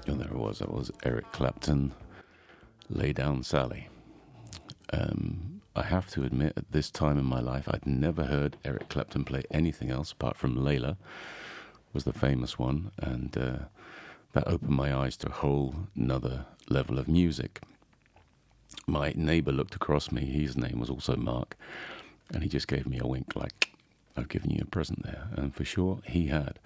And there it was. That was Eric Clapton, Lay Down Sally. I have to admit, at this time in my life, I'd never heard Eric Clapton play anything else apart from Layla, was the famous one, and that opened my eyes to a whole nother level of music. My neighbour looked across me, his name was also Mark, and he just gave me a wink like, I've given you a present there, and for sure he had.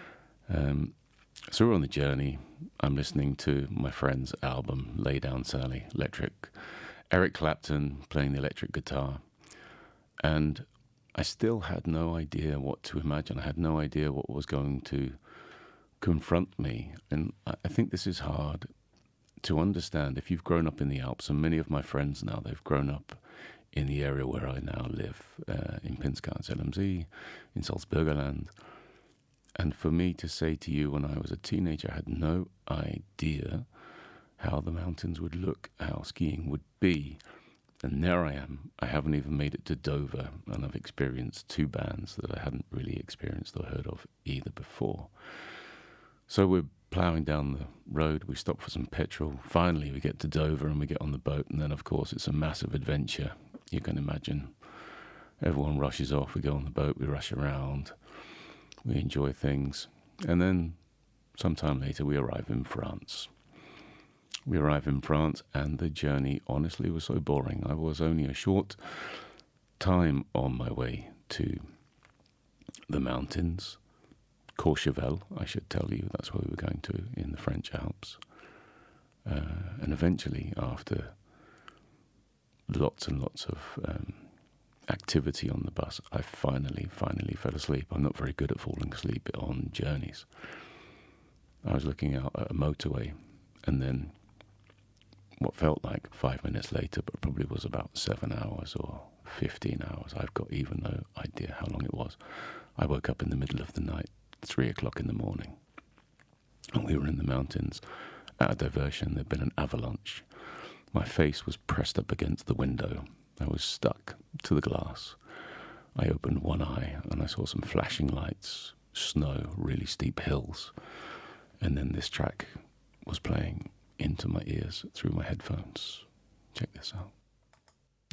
So we're on the journey. I'm listening to my friend's album, Lay Down Sally, electric. Eric Clapton playing the electric guitar. And I still had no idea what to imagine. I had no idea what was going to confront me. And I think this is hard to understand if you've grown up in the Alps. And many of my friends now, they've grown up in the area where I now live, in Pinzgau's LMZ, in Salzburgerland. And for me to say to you, when I was a teenager, I had no idea how the mountains would look, how skiing would be. And there I am. I haven't even made it to Dover, and I've experienced two bands that I hadn't really experienced or heard of either before. So we're ploughing down the road. We stop for some petrol. Finally, we get to Dover and we get on the boat. And then, of course, it's a massive adventure. You can imagine. Everyone rushes off. We go on the boat. We rush around. We enjoy things. And then sometime later, we arrive in France. We arrive in France, and the journey, honestly, was so boring. I was only a short time on my way to the mountains. Courchevel, I should tell you, that's where we were going to in the French Alps. And eventually, after lots and lots of activity on the bus, I finally fell asleep. I'm not very good at falling asleep on journeys. I was looking out at a motorway, and then what felt like 5 minutes later, but probably was about 7 hours or 15 hours. I've got even no idea how long it was. I woke up in the middle of the night, 3 o'clock in the morning, and we were in the mountains at a diversion. There'd been an avalanche. My face was pressed up against the window. I was stuck to the glass. I opened one eye and I saw some flashing lights, snow, really steep hills, and then this track was playing into my ears through my headphones. Check this out.